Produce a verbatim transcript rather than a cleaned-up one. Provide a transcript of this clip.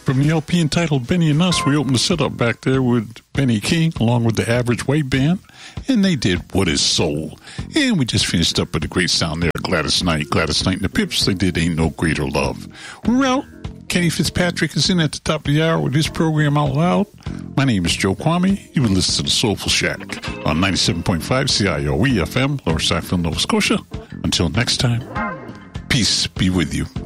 From the L P entitled Benny and Us, we opened the setup back there with Benny King along with the Average White Band, and they did What Is Soul. And we just finished up with a great sound there, Gladys Knight. Gladys Knight and the Pips, they did Ain't No Greater Love. We're out. Kenny Fitzpatrick is in at the top of the hour with his program Out Loud. My name is Joe Kwame. You will listen to the Soulful Shack on ninety-seven point five C I O E F M, Lower Sackville, Nova Scotia. Until next time, peace be with you.